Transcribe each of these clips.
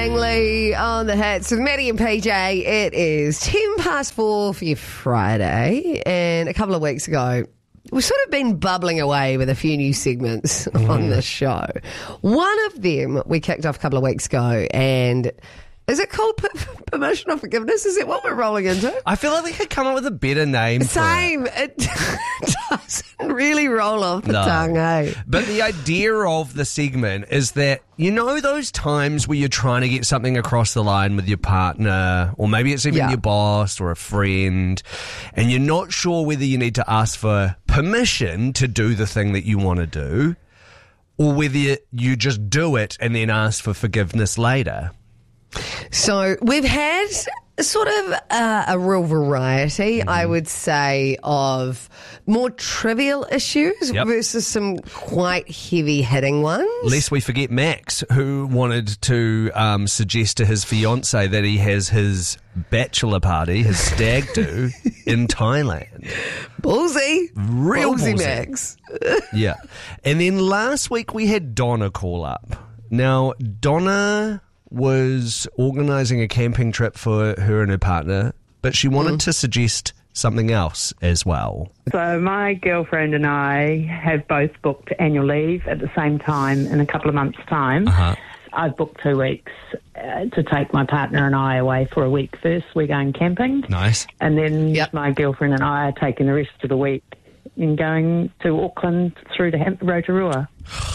Langley on the hits with Maddie and PJ. It is 4:10 for your Friday, and a couple of weeks ago, we've sort of been bubbling away with a few new segments on this show. One of them we kicked off a couple of weeks ago, and is it called Permission or Forgiveness? Is it what we're rolling into? I feel like we could come up with a better name. Same. It doesn't really roll off the tongue, eh? But the idea of the segment is that, you know, those times where you're trying to get something across the line with your partner, or maybe it's even your boss or a friend, and you're not sure whether you need to ask for permission to do the thing that you want to do, or whether you just do it and then ask for forgiveness later. So we've had sort of a real variety, I would say, of more trivial issues versus some quite heavy-hitting ones. Lest we forget Max, who wanted to suggest to his fiancée that he has his bachelor party, his stag do, in Thailand. Ballsy. Real ballsy, ballsy. Max. Yeah. And then last week we had Donna call up. Now, Donna was organising a camping trip for her and her partner, but she wanted to suggest something else as well. So my girlfriend and I have both booked annual leave at the same time in a couple of months' time. I've booked 2 weeks to take my partner and I away for a week first. We're going camping. Nice. And then my girlfriend and I are taking the rest of the week and going to Auckland through to Rotorua.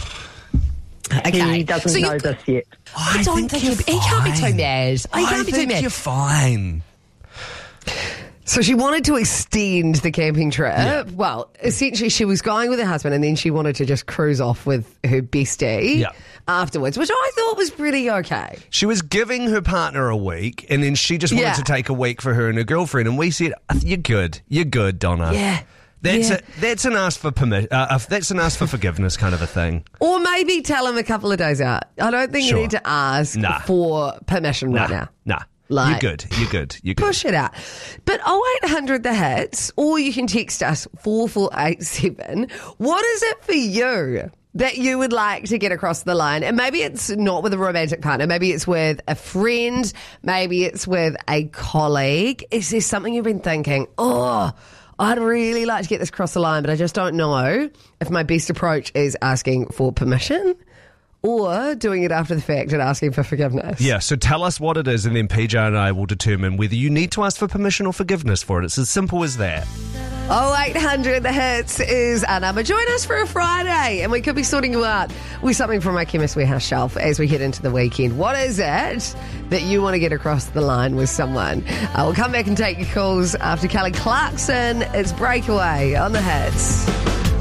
Okay. He doesn't know this yet. I don't think he can't be too mad. I think you're fine. So she wanted to extend the camping trip. Yeah. Well, essentially she was going with her husband and then she wanted to just cruise off with her bestie afterwards, which I thought was pretty okay. She was giving her partner a week, and then she just wanted to take a week for her and her girlfriend, and we said, "You're good. You're good, Donna." Yeah. That's an ask for permission. That's an ask for forgiveness kind of a thing. Or maybe tell him a couple of days out. I don't think you need to ask for permission right now. Nah. Like, You're good. Push it out. But 0800 the hits, or you can text us 4487. What is it for you that you would like to get across the line? And maybe it's not with a romantic partner. Maybe it's with a friend. Maybe it's with a colleague. Is there something you've been thinking, I'd really like to get this across the line, but I just don't know if my best approach is asking for permission or doing it after the fact and asking for forgiveness? Yeah, so tell us what it is, and then PJ and I will determine whether you need to ask for permission or forgiveness for it. It's as simple as that. 0800 the hits is our number. Join us for a Friday, and we could be sorting you out with something from our Chemist Warehouse shelf as we head into the weekend. What is it that you want to get across the line with someone? We'll come back and take your calls after Kelly Clarkson. It's Breakaway on the hits.